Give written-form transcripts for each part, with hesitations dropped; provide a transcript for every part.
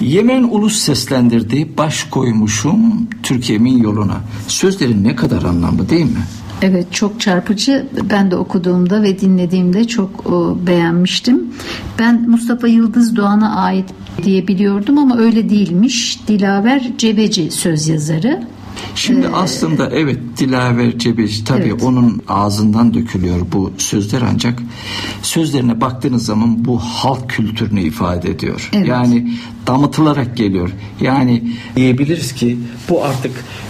Yemen Ulus seslendirdi, baş koymuşum Türkiye'min yoluna. Sözlerin ne kadar anlamlı değil mi? Evet, çok çarpıcı. Ben de okuduğumda ve dinlediğimde çok beğenmiştim. Ben Mustafa Yıldız Doğan'a ait diye biliyordum ama öyle değilmiş. Dilaver Cebeci söz yazarı. Şimdi aslında evet, Dilaver Cebeci tabii evet, onun ağzından dökülüyor bu sözler, ancak sözlerine baktığınız zaman bu halk kültürünü ifade ediyor. Evet. Yani damıtılarak geliyor. Yani diyebiliriz ki bu artık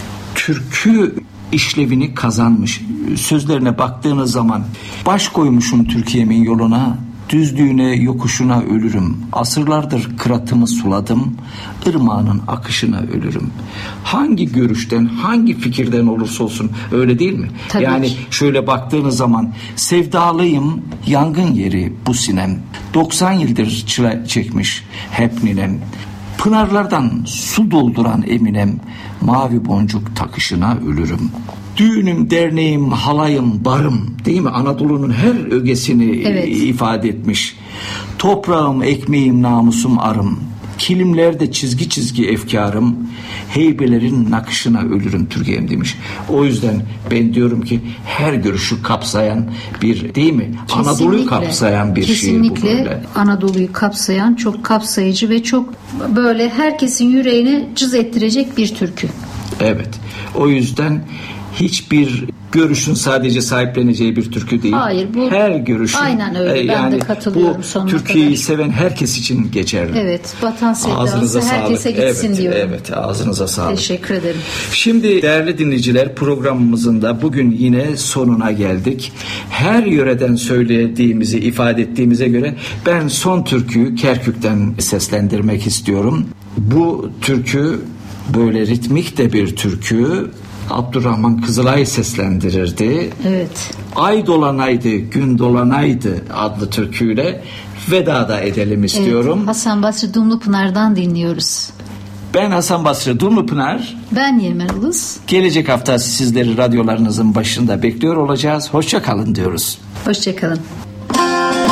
türkü işlevini kazanmış. Sözlerine baktığınız zaman baş koymuşum Türkiye'min yoluna, düzlüğüne yokuşuna ölürüm. Asırlardır kıratımı suladım, ırmağının akışına ölürüm. Hangi görüşten, hangi fikirden olursa olsun, öyle değil mi? Tabii yani ki. Şöyle baktığınız zaman sevdalıyım, yangın yeri bu sinem. 90 yıldır çile çekmiş hep ninem. Pınarlardan su dolduran eminem, mavi boncuk takışına ölürüm. Düğünüm, derneğim, halayım, barım, değil mi? Anadolu'nun her ögesini ifade etmiş. Toprağım, ekmeğim, namusum, arım. Kilimlerde çizgi çizgi efkarım, heybelerin nakışına ölürüm Türkiye'm demiş. O yüzden ben diyorum ki her görüşü kapsayan bir, değil mi? Kesinlikle, Anadolu'yu kapsayan bir şiir bu böyle. Kesinlikle Anadolu'yu kapsayan, çok kapsayıcı ve çok böyle herkesin yüreğine cız ettirecek bir türkü. Evet. O yüzden hiçbir görüşün sadece sahipleneceği bir türkü değil. Hayır, bu her görüşün. Aynen öyle. Ben de katılıyorum sonuna kadar. Bu Türkiye'yi seven herkes için geçerli. Evet. Vatan sevdası herkese gitsin evet, diyorum. Evet. Ağzınıza sağlık. Teşekkür ederim. Şimdi değerli dinleyiciler, programımızın da bugün yine sonuna geldik. Her yöreden söylediğimizi ifade ettiğimize göre ben son türküyü Kerkük'ten seslendirmek istiyorum. Bu türkü böyle ritmik de bir türkü. Abdurrahman Kızılay seslendirirdi. Evet. Ay dolanaydı, gün dolanaydı adlı türküyle veda da edelim istiyorum. Evet, Hasan Basri Dumlupınar'dan dinliyoruz. Ben Hasan Basri Dumlupınar. Ben Yemen Ulus. Gelecek hafta sizleri radyolarınızın başında bekliyor olacağız. Hoşça kalın diyoruz. Hoşça kalın.